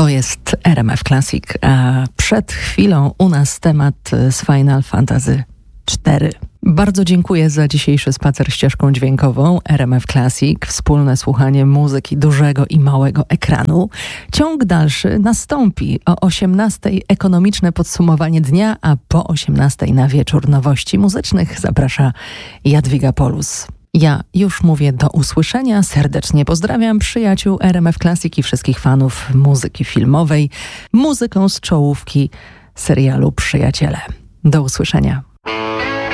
To jest RMF Classic, a przed chwilą u nas temat z Final Fantasy IV. Bardzo dziękuję za dzisiejszy spacer ścieżką dźwiękową RMF Classic, wspólne słuchanie muzyki dużego i małego ekranu. Ciąg dalszy nastąpi o 18:00 ekonomiczne podsumowanie dnia, a po 18:00 na wieczór nowości muzycznych zaprasza Jadwiga Polus. Ja już mówię do usłyszenia. Serdecznie pozdrawiam przyjaciół RMF Classic i wszystkich fanów muzyki filmowej, muzyką z czołówki serialu Przyjaciele. Do usłyszenia.